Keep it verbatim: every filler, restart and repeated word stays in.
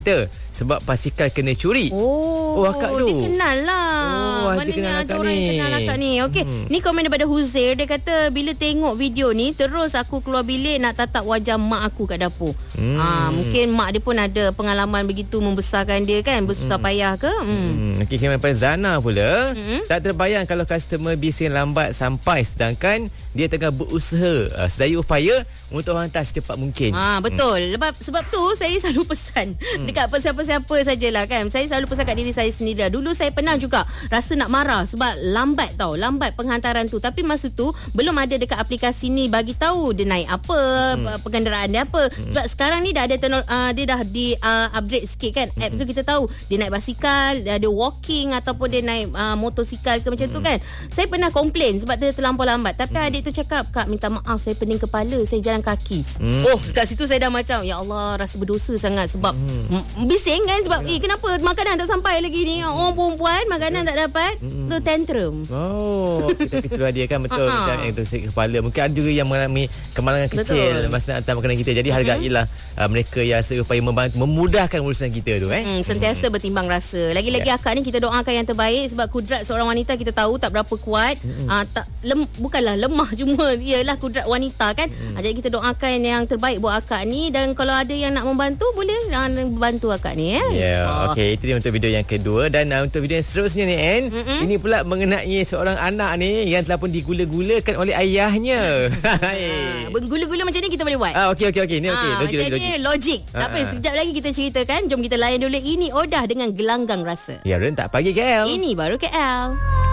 sebab basikal kena curi. Oh, oh akak tu. Dia kenal lah. Oh, Haziq kenal akak ni. Kenal akak ni. Okey, hmm. ni komen daripada Huzair. Dia kata bila tengok video ni terus aku keluar bilik nak tatap wajah mak aku kat dapur. Hmm. Ha, mungkin mak dia pun ada pengalaman begitu membesarkan dia kan, bersusah hmm. payah ke? Hmm. Hmm. Okey, komen daripada Zana pula. Hmm. Tak terbayang kalau customer bising lambat sampai sedangkan dia tengah berusaha uh, sedaya upaya untuk hantar secepat mungkin. Ha, betul. Hmm. Sebab sebab tu saya selalu pesan hmm. dekat siapa-siapa sajalah kan. Saya selalu pesan kat diri saya sendiri. Dulu saya pernah juga rasa nak marah sebab lambat tau, lambat penghantaran tu. Tapi masa tu belum ada dekat aplikasi ni bagi tahu dia naik apa, hmm. pengenderaan dia apa. Hmm. Sebab sekarang ni dah ada uh, dia dah di uh, upgrade sikit kan. App hmm. tu kita tahu dia naik basikal, dia ada walking ataupun dia naik uh, motosikal ke macam hmm. tu kan. Saya pernah komplain sebab dia terlampau lambat. Tapi hmm. adik tu cakap, "Kak, minta maaf, saya pening kepala, saya jalan kaki." Hmm. Oh, kat situ saya dah macam, ya Allah, rasa berdosa sangat sebab hmm. bising kan sebab eh kenapa makanan tak sampai lagi ni, orang perempuan makanan tak dapat, mm. tu tantrum. Oh, kita itulah dia kan, betul. Macam itu sakit kepala. Mungkin ada juga yang mengalami kemalangan kecil betul. Masa nak hantar makanan kita. Jadi mm-hmm. hargailah uh, mereka yang serupaya membantu, memudahkan urusan kita tu eh. Mm, sentiasa mm. bertimbang rasa. Lagi-lagi yeah. akak ni kita doakan yang terbaik sebab kudrat seorang wanita kita tahu tak berapa kuat. Mm-hmm. Uh, tak lem, bukanlah lemah cuma ialah kudrat wanita kan. Mm. Uh, jadi kita doakan yang terbaik buat akak ni, dan kalau ada yang nak membantu boleh uh, bantu akak ni eh. Ya, yeah, oh. Okey, itu dia untuk video yang kedua. Dan uh, untuk video yang seterusnya ni En, mm-hmm. ini pula mengenai seorang anak ni yang telah pun digula-gulakan oleh ayahnya. Ha, bergula-gula macam ni kita boleh buat. Ah, okey okey okey. Ni okey. Ha, logik macam logik. ni logik. Tak apa, sekejap lagi kita ceritakan. Jom kita layan dulu. Ini Odah dengan Gelanggang Rasa. Ya, rentak pagi K L. Ini baru K L.